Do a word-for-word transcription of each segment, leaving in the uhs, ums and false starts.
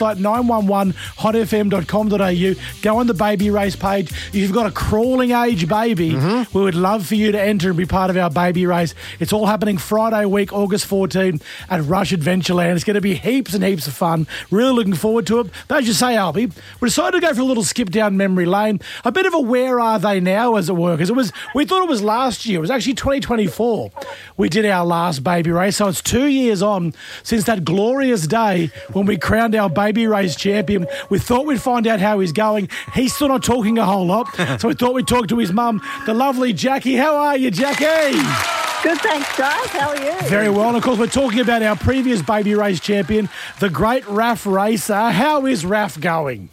At nine one one hot f m dot com dot a u. Go on the baby race page. If you've got a crawling age baby, mm-hmm. we would love for you to enter and be part of our baby race. It's all happening Friday week, August fourteenth at Rush Adventureland. It's going to be heaps and heaps of fun. Really looking forward to it. But as you say, Albie, we decided to go for a little skip down memory lane. A bit of a where are they now, as it were, because it was, we thought it was last year. It was actually twenty twenty-four. We did our last baby race. So it's two years on since that glorious day when we crowned our baby race champion. We thought we'd find out how he's going. He's still not talking a whole lot, so we thought we'd talk to his mum, the lovely Jackie. How are you, Jackie? Good, thanks, guys. How are you? Very well. And of course, we're talking about our previous baby race champion, the great Raf Racer. How is Raf going?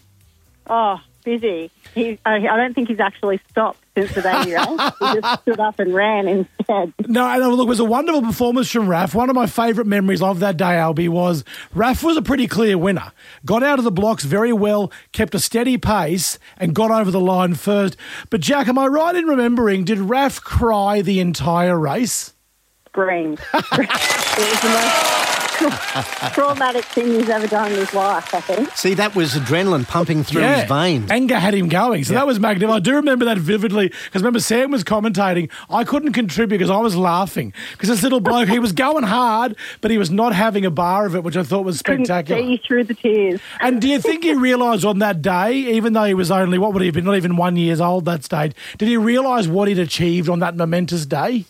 Oh, busy. He, I, I don't think he's actually stopped since the baby race. He just stood up and ran instead. No, no, look, it was a wonderful performance from Raf. One of my favourite memories of that day, Albie, was Raf was a pretty clear winner. Got out of the blocks very well, kept a steady pace, and got over the line first. But, Jack, am I right in remembering, did Raf cry the entire race? Screamed. It was the most traumatic thing he's ever done in his life, I think. See, that was adrenaline pumping through yeah. his veins. Anger had him going. So yeah. that was magnificent. I do remember that vividly because remember Sam was commentating. I couldn't contribute because I was laughing because this little bloke, he was going hard, but he was not having a bar of it, which I thought was spectacular. Couldn't see through the tears. And do you think he realised on that day, even though he was only, what would he have been, not even one years old that stage, did he realise what he'd achieved on that momentous day?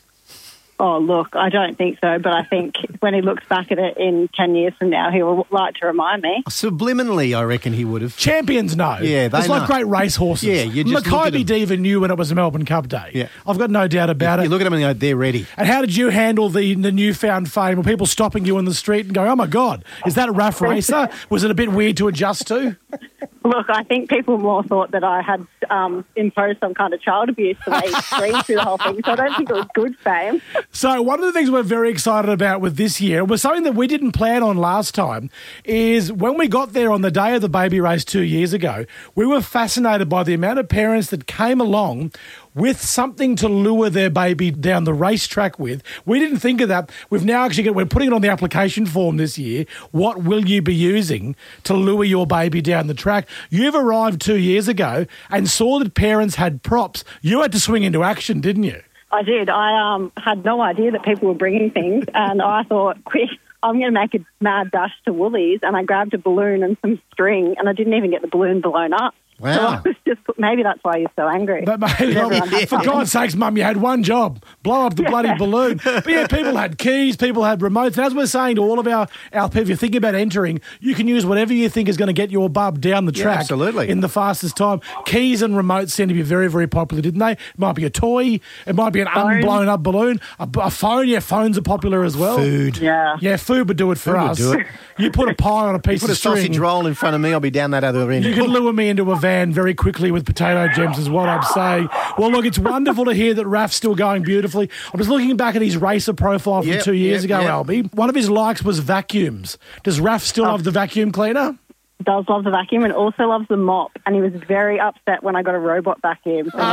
Oh, look, I don't think so, but I think when he looks back at it in ten years from now, he will like to remind me. Subliminally, I reckon he would have. Champions know. Yeah, they It's know. like great racehorses. Yeah, you just Makybe Diva knew when it was a Melbourne Cup day. Yeah. I've got no doubt about you, it. You look at them and go, they're ready. And how did you handle the, the newfound fame? Were people stopping you in the street and going, oh, my God, is that a Raf Racer? Was it a bit weird to adjust to? Look, I think people more thought that I had um, imposed some kind of child abuse the way he screamed through the whole thing, so I don't think it was good fame. So one of the things we're very excited about with this year was something that we didn't plan on last time is when we got there on the day of the baby race two years ago, we were fascinated by the amount of parents that came along with something to lure their baby down the racetrack with. We didn't think of that. We've now actually got, we're putting it on the application form this year. What will you be using to lure your baby down the track? You've arrived two years ago and saw that parents had props. You had to swing into action, didn't you? I did. I um, had no idea that people were bringing things, and I thought, quick, I'm going to make a mad dash to Woolies, and I grabbed a balloon and some string, and I didn't even get the balloon blown up. Wow. So I was just, maybe that's why you're so angry. But maybe, yeah. For God's sakes, Mum, you had one job, blow up the yeah. bloody balloon. But yeah, people had keys, people had remotes. And as we're saying to all of our, our people, if you're thinking about entering, you can use whatever you think is going to get your bub down the track yeah, absolutely. in the fastest time. Keys and remotes seem to be very, very popular, didn't they? It might be a toy. It might be an phone. Unblown up balloon. A, a phone, yeah, phones are popular as well. Food. Yeah. Yeah, food would do it for food us. Would do it. You put a pie on a piece you put of a sausage string. roll in front of me, I'll be down that other end. You could lure me into a van very quickly with potato gems is what I'm saying. Well, look, it's wonderful to hear that Raf's still going beautifully. I was looking back at his racer profile from yep, two years yep, ago, yep. Albie. One of his likes was vacuums. Does Raf still oh. love the vacuum cleaner? Does love the vacuum and also loves the mop, and he was very upset when I got a robot vacuum. So,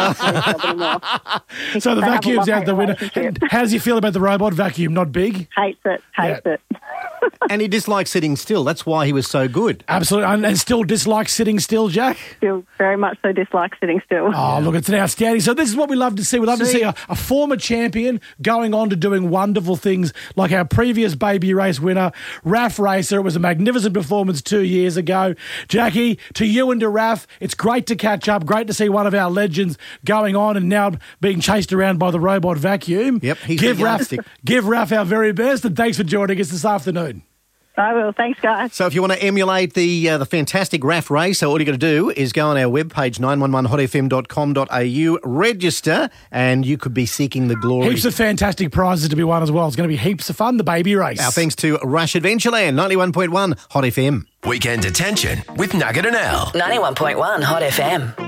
so the vacuum's out the window. How does he feel about the robot vacuum? Not big? Hates it, hates yeah. it. And he dislikes sitting still. That's why he was so good. Absolutely. And, and still dislikes sitting still, Jack? Still very much so dislikes sitting still. Oh, look, it's an outstanding. So this is what we love to see. We love see? to see a, a former champion going on to doing wonderful things like our previous baby race winner, Raf Racer. It was a magnificent performance two years ago. Jackie, to you and to Raf, it's great to catch up. Great to see one of our legends going on and now being chased around by the robot vacuum. Yep, he's give Raf, stick. give Raf our very best, and thanks for joining us this afternoon. I will. Thanks, guys. So if you want to emulate the uh, the fantastic Raf race, so all you got to do is go on our webpage, nine one one hot f m dot com dot a u, register, and you could be seeking the glory. Heaps of fantastic prizes to be won as well. It's going to be heaps of fun, the baby race. Our thanks to Rush Adventureland, ninety-one point one Hot F M. Weekend Detention with Nugget and Al. ninety-one point one Hot F M.